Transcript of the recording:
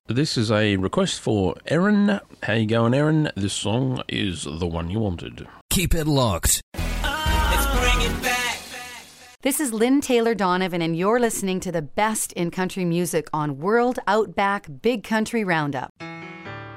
This is a request for Erin. How you going, Erin? This song is the one you wanted. Keep it locked. Let's bring it back. This is Lynn Taylor Donovan, and you're listening to the best in country music on World Outback Big Country Roundup.